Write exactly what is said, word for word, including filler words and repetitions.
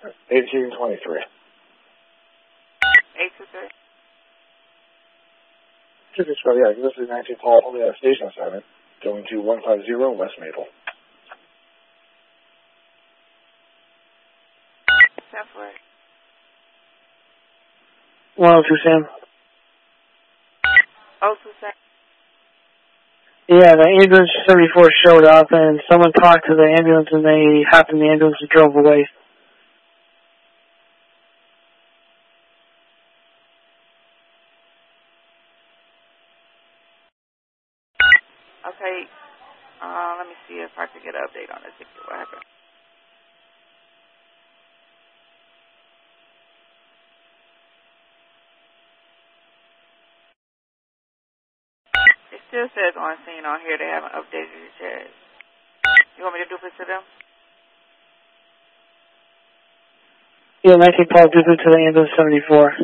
eighteen twenty-three. eight two three. two six five, yeah, this is nineteen Paul, only at Station seven, going to one five zero West Maple. That's right. one oh two Sam. oh two Sam. Yeah, the ambulance seventy-four showed up, and someone talked to the ambulance, and they hopped in the ambulance and drove away. Okay, uh, let me see if I can get an update on this. What happened? It still says on scene on here they haven't updated it yet. You want me to do this to them? Yeah, nineteen Paul, due to the ambulance seventy-four.